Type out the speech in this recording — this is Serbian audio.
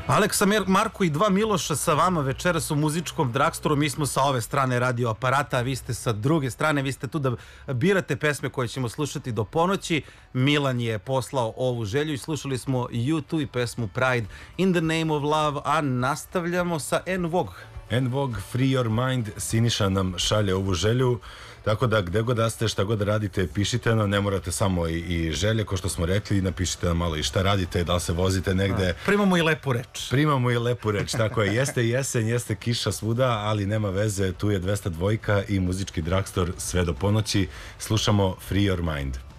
Aleksa, Marko i dva Miloša sa vama večeras u muzičkom Dragstoru. Mi smo sa ove strane radio aparata, a vi ste sa druge strane. Vi ste tu da birate pesme koje ćemo slušati do ponoći. Milan je poslao ovu želju i slušali smo U2 i pesmu Pride in the Name of Love, a nastavljamo sa En Vogue. En Vogue, Free Your Mind. Siniša nam šalje ovu želju. Tako da gde god da ste, šta god da radite, pišite nam, ne morate samo i želje, ko što smo rekli, napišite nam malo i šta radite, da li se vozite negde. Primamo i lepu reč. Primamo i lepu reč, tako je. Jeste jesen, jeste kiša svuda, ali nema veze, tu je 202 i muzički Dragstor sve do ponoći. Slušamo Free Your Mind.